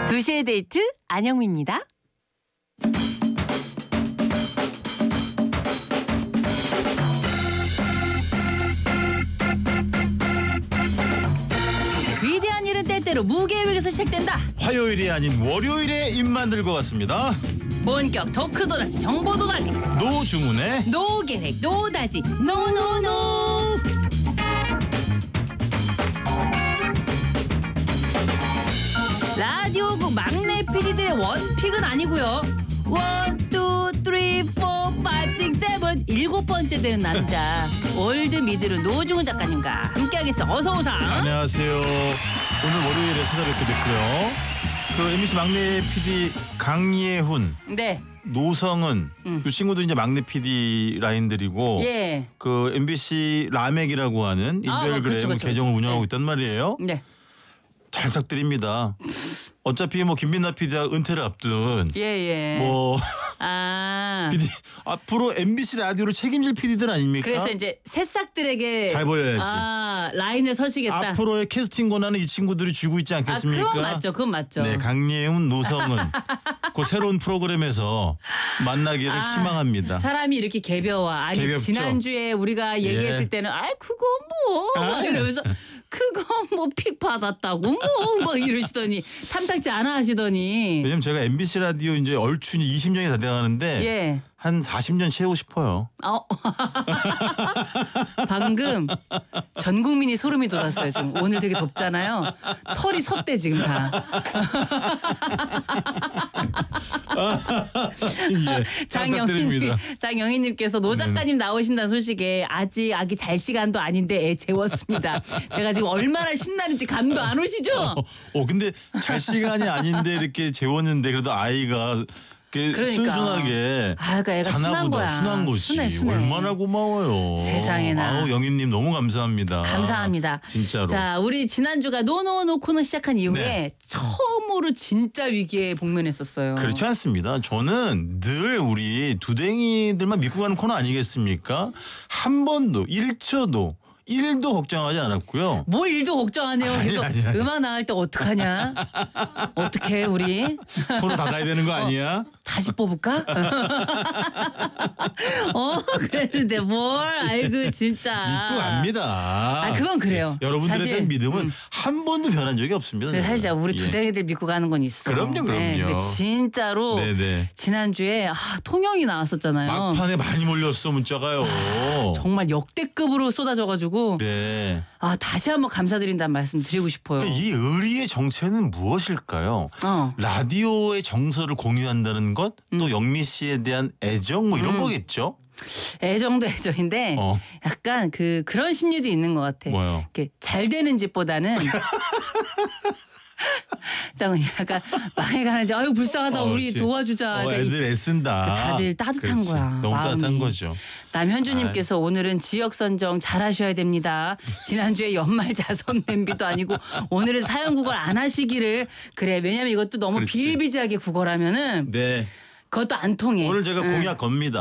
2시의 데이트 안영미입니다. 위대한 일은 때때로 무계획에서 시작된다. 화요일이 아닌 월요일에 입만 들고 왔습니다. 본격 토크 도다지 정보 도다지 노중훈의 노계획 노다지 노노노. 라디오국 막내 PD들의 원픽은 아니고요. 1, 2, 3, 4, 5, 6, 7 일곱 번째 되는 남자 올드 미드로 노중훈 작가님과 함께하겠어. 어서 오상. 안녕하세요. 오늘 월요일에 찾아뵙게 됐고요. 그 MBC 막내 PD 강예훈, 네. 노성은 그 친구도 이제 막내 PD 라인들이고 예. 그 MBC 라멕이라고 하는 인별그램 그렇죠. 계정을 운영하고 네. 있단 말이에요. 네. 잘 부탁드립니다. 어차피 뭐 김민나 PD가 은퇴를 앞둔 예. 뭐 아. PD 앞으로 MBC 라디오를 책임질 PD들 아닙니까? 그래서 이제 새싹들에게 잘 보여야지. 라인에 서시겠다. 앞으로의 캐스팅 권한은 이 친구들이 쥐고 있지 않겠습니까? 그건 맞죠. 네, 강예훈, 노성은 그 새로운 프로그램에서 만나기를 희망합니다. 사람이 이렇게 개벼와. 아니 개볍죠. 지난주에 우리가 얘기했을 때는 그거 뭐 이러면서 그거 뭐 픽 받았다고 뭐 이러시더니 탐탁지 않아 하시더니. 왜냐면 제가 MBC 라디오 이제 얼추 20년이 다 돼가는데 예. 한 40년 채우고 싶어요. 방금 전 국민이 소름이 돋았어요. 지금 오늘 되게 덥잖아요. 털이 섰대 지금 다. 예, 잘 부탁드립니다. 장영희님께서 노 작가님 나오신다는 소식에 아기 잘 시간도 아닌데 애 재웠습니다. 제가 지금 얼마나 신나는지 감도 안 오시죠? 근데 잘 시간이 아닌데 이렇게 재웠는데 그래도 아이가 그러니까. 순순하게 그러니까 애가 순한 거야. 순한 거지. 순해. 얼마나 고마워요. 세상에나. 영희님 너무 감사합니다. 감사합니다. 진짜로. 자, 우리 지난주가 노노노 코너 시작한 이후에 네. 처음으로 진짜 위기에 복면했었어요. 그렇지 않습니다. 저는 늘 우리 두댕이들만 믿고 가는 코너 아니겠습니까? 한 번도 1초도 1도 걱정하지 않았고요. 뭘 일도 걱정하네요. 그래서 아니. 음악 나갈 때 어떡하냐? 어떡해 우리? 코너 닫아야 되는 거 아니야? 다시 뽑을까? 그랬는데 뭘 아이고 진짜. 믿고 갑니다. 그건 그래요. 여러분들에 사실, 대한 믿음은 한 번도 변한 적이 없습니다. 근데 사실 우리 예. 두댕이들 믿고 가는 건 있어. 그럼요. 근데 진짜로 네네. 지난주에 통영이 나왔었잖아요. 막판에 많이 몰렸어 문자가요. 정말 역대급으로 쏟아져가지고 네. 다시 한번 감사드린다는 말씀 드리고 싶어요. 그러니까 이 의리의 정체는 무엇일까요? 라디오의 정서를 공유한다는 것, 또 영미 씨에 대한 애정 뭐 이런 거겠죠? 애정도 애정인데 약간 그런 심리도 있는 것 같아. 뭐요? 이렇게 잘 되는 집보다는 약간 망해가는지 아유 불쌍하다 우리 그치. 도와주자. 애들 애쓴다. 다들 따뜻한 그렇지. 거야. 너무 마음이. 따뜻한 거죠. 남현주님께서 오늘은 지역 선정 잘하셔야 됩니다. 지난주에 연말 자선 냄비도 아니고 오늘은 사연 구걸 안 하시기를. 그래 왜냐면 이것도 너무 그렇지. 비일비재하게 구걸하면은 네. 그것도 안 통해. 오늘 제가 공약 겁니다.